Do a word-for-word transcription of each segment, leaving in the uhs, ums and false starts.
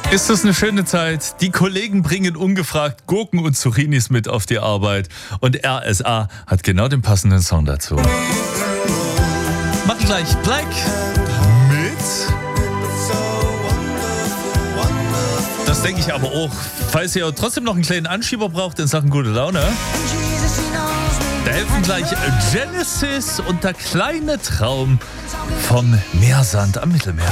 Ist das eine schöne Zeit? Die Kollegen bringen ungefragt Gurken und Zucchinis mit auf die Arbeit und R S A hat genau den passenden Song dazu. Machen gleich Black mit. Das denke ich aber auch. Falls ihr trotzdem noch einen kleinen Anschieber braucht in Sachen gute Laune, da helfen gleich Genesis und der kleine Traum vom Meersand am Mittelmeer.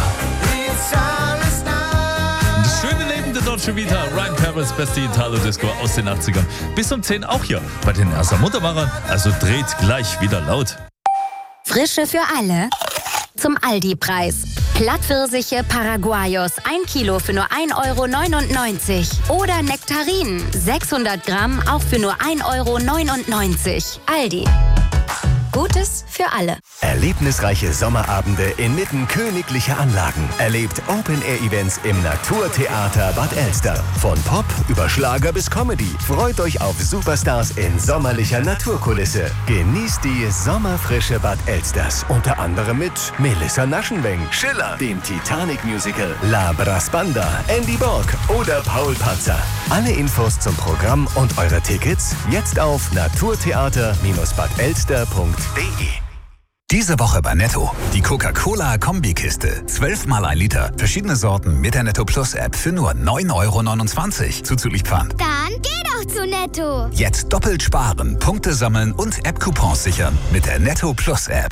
Das schöne Leben der Dolce Vita, Ryan Paris, beste Italo-Disco aus den achtzigern. Bis um zehn auch hier bei den R S A Muntermachern. Also dreht gleich wieder laut. Frische für alle zum Aldi-Preis. Plattpfirsiche Paraguayos, ein Kilo für nur ein Euro neunundneunzig. Oder Nektarinen, sechshundert Gramm, auch für nur ein Euro neunundneunzig. Aldi. Gutes für alle. Erlebnisreiche Sommerabende inmitten königlicher Anlagen. Erlebt Open-Air-Events im Naturtheater Bad Elster. Von Pop über Schlager bis Comedy. Freut euch auf Superstars in sommerlicher Naturkulisse. Genießt die Sommerfrische Bad Elsters. Unter anderem mit Melissa Naschenweng, Schiller, dem Titanic-Musical, La Brasbanda, Andy Borg oder Paul Panzer. Alle Infos zum Programm und eure Tickets jetzt auf naturtheater Bindestrich bad elster punkt de. Diese Woche bei Netto. Die Coca-Cola-Kombikiste. zwölf mal ein Liter. Verschiedene Sorten mit der Netto Plus App für nur neun Euro neunundzwanzig. Zuzüglich Pfand. Dann geh doch zu Netto. Jetzt doppelt sparen, Punkte sammeln und App-Coupons sichern mit der Netto Plus App.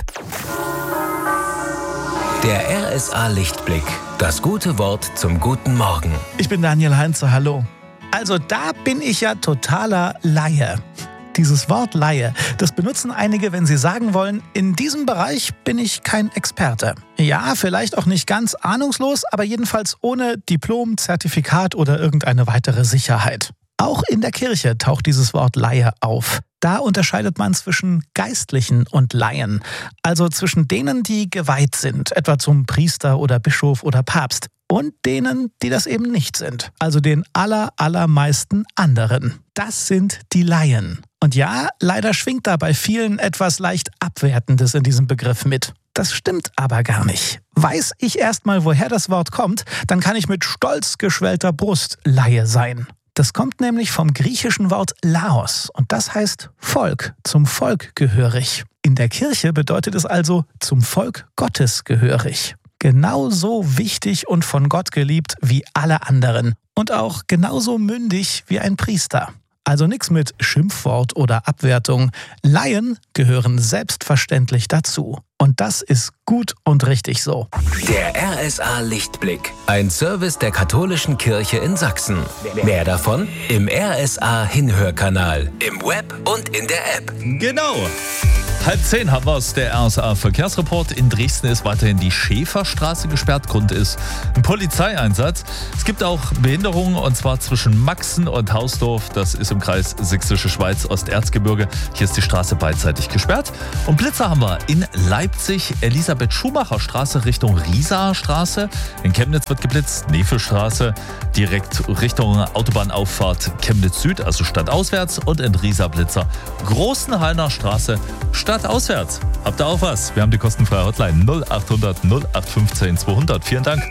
Der R S A-Lichtblick. Das gute Wort zum guten Morgen. Ich bin Daniel Heinze, hallo. Also da bin ich ja totaler Laie. Dieses Wort Laie, das benutzen einige, wenn sie sagen wollen, in diesem Bereich bin ich kein Experte. Ja, vielleicht auch nicht ganz ahnungslos, aber jedenfalls ohne Diplom, Zertifikat oder irgendeine weitere Sicherheit. Auch in der Kirche taucht dieses Wort Laie auf. Da unterscheidet man zwischen Geistlichen und Laien, also zwischen denen, die geweiht sind, etwa zum Priester oder Bischof oder Papst, und denen, die das eben nicht sind, also den aller, allermeisten anderen. Das sind die Laien. Und ja, leider schwingt da bei vielen etwas leicht Abwertendes in diesem Begriff mit. Das stimmt aber gar nicht. Weiß ich erstmal, woher das Wort kommt, dann kann ich mit stolz geschwellter Brust Laie sein. Das kommt nämlich vom griechischen Wort Laos und das heißt Volk, zum Volk gehörig. In der Kirche bedeutet es also zum Volk Gottes gehörig. Genauso wichtig und von Gott geliebt wie alle anderen und auch genauso mündig wie ein Priester. Also nichts mit Schimpfwort oder Abwertung. Laien gehören selbstverständlich dazu. Und das ist gut und richtig so. Der R S A-Lichtblick. Ein Service der katholischen Kirche in Sachsen. Mehr davon im R S A-Hinhörkanal, im Web und in der App. Genau. Halb zehn haben wir es, der R S A-Verkehrsreport. In Dresden ist weiterhin die Schäferstraße gesperrt. Grund ist ein Polizeieinsatz. Es gibt auch Behinderungen, und zwar zwischen Maxen und Hausdorf. Das ist im Kreis Sächsische Schweiz, Osterzgebirge. Hier ist die Straße beidseitig gesperrt. Und Blitzer haben wir in Leipzig, Elisabeth-Schumacher-Straße Richtung Riesaer Straße. In Chemnitz wird geblitzt, Nefelstraße direkt Richtung Autobahnauffahrt Chemnitz Süd, also stadtauswärts. Und in Riesa Blitzer Großenhainer Straße stadtauswärts. Habt ihr auch was? Wir haben die kostenfreie Hotline null achthundert null acht fünfzehn zweihundert. Vielen Dank.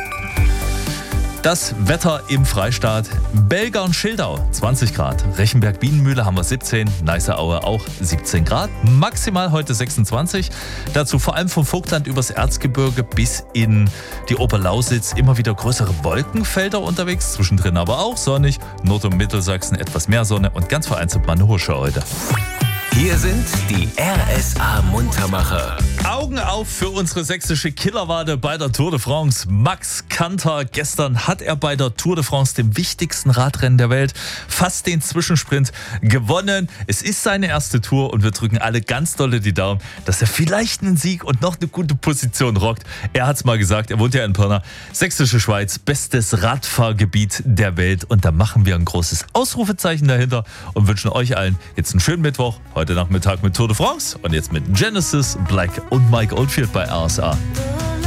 Das Wetter im Freistaat. Belgern-Schildau zwanzig Grad. Rechenberg-Bienenmühle haben wir siebzehn. Neiße-Aue auch siebzehn Grad. Maximal heute sechsundzwanzig. Dazu vor allem vom Vogtland übers Erzgebirge bis in die Oberlausitz immer wieder größere Wolkenfelder unterwegs. Zwischendrin aber auch sonnig. Nord- und Mittelsachsen etwas mehr Sonne und ganz vereinzelt mal eine Husche heute. Hier sind die R S A-Muntermacher. Augen auf für unsere sächsische Killerwade bei der Tour de France. Max Kanter, gestern hat er bei der Tour de France, dem wichtigsten Radrennen der Welt, fast den Zwischensprint gewonnen. Es ist seine erste Tour und wir drücken alle ganz dolle die Daumen, dass er vielleicht einen Sieg und noch eine gute Position rockt. Er hat es mal gesagt, er wohnt ja in Pirna. Sächsische Schweiz, bestes Radfahrgebiet der Welt. Und da machen wir ein großes Ausrufezeichen dahinter und wünschen euch allen jetzt einen schönen Mittwoch. Heute Nachmittag mit Tour de France und jetzt mit Genesis, Black und Mike Oldfield bei R S A.